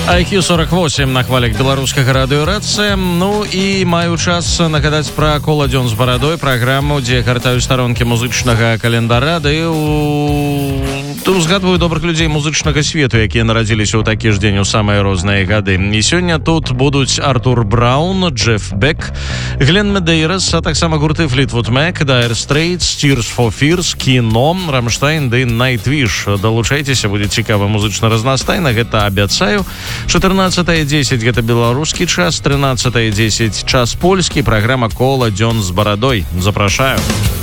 IQ48 на хвалях беларускага радыёрацыя. Ну і маю час нагадаць пра кола дзён з барадой, праграму, дзе гартаю старонкі музычнага календара, ды узгадваю добрых людзей музычнага свету, якія нарадзіліся ў такі ж дзень у самыя розныя гады. І сёння тут будуць Артур Браун, Джеф Бек, Глен Медейрас, а таксама гурты Fleetwood Mac, Dire Straits, Tears for Fears, Кіно, Рамштайн ды Найтвіш. Далучайцеся, будзе цікава музычна разнастайна, гэта абяцаю. 14:10 гэта беларускі час, 13:10 час польскі, праграма кола дзён з барадой. Запрашаю.